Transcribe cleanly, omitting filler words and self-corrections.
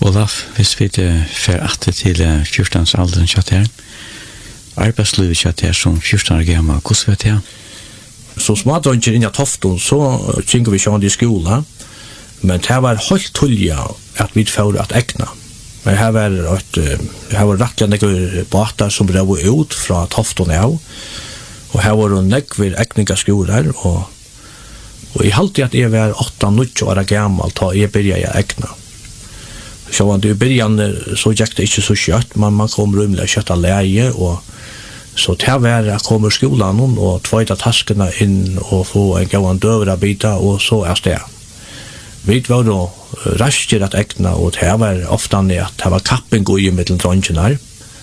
Olaf, hvis vi fer atter til 14-alderen kjatt her, arbeidslivet kjatt her som 14 år gammel, hvordan vet jeg? Så smådrønner inn i Tofton, så kjenner vi sånn i skolen, men det var helt tullig at vi får at egna. Men her var rettelig nekker båter som ble ut fra Tofton av, og her var det nekker egningaskoler, og jeg halte at jeg var 8-9 år gammel da jeg begynte å egna. Så i början så gick det inte så kött, men man kom rymligt kött av läge, och så till var kommer skolan och tvåta taskarna in och få en gång dövra bita, och så är det. Vi var då raster att äkna, och det var ofta att det var kappen gå i mellan dronjerna.